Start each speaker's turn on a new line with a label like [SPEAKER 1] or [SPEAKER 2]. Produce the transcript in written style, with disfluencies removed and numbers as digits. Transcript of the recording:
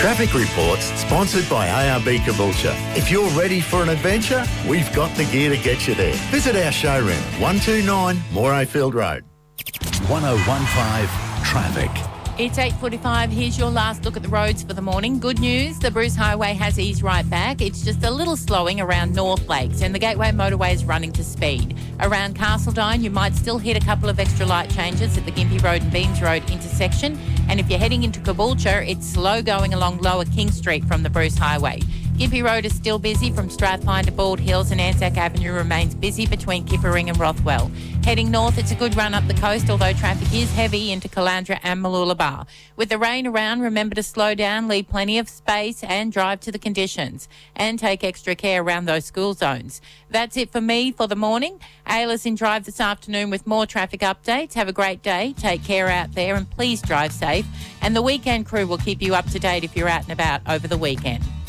[SPEAKER 1] Traffic reports sponsored by ARB Caboolture. If you're ready for an adventure, we've got the gear to get you there. Visit our showroom, 129 Morayfield Road.
[SPEAKER 2] 1015 Traffic.
[SPEAKER 3] It's 8:45. Here's your last look at the roads for the morning. Good news, the Bruce Highway has eased right back. It's just a little slowing around North Lakes and the Gateway Motorway is running to speed. Around Castledine, you might still hit a couple of extra light changes at the Gympie Road and Beams Road intersection. And if you're heading into Caboolture, it's slow going along Lower King Street from the Bruce Highway. Gympie Road is still busy from Strathpine to Bald Hills, and Anzac Avenue remains busy between Kippa-Ring and Rothwell. Heading north, it's a good run up the coast, although traffic is heavy into Caloundra and Mooloolaba. With the rain around, remember to slow down, leave plenty of space and drive to the conditions. And take extra care around those school zones. That's it for me for the morning. Ayla's in Drive this afternoon with more traffic updates. Have a great day. Take care out there and please drive safe. And the weekend crew will keep you up to date if you're out and about over the weekend.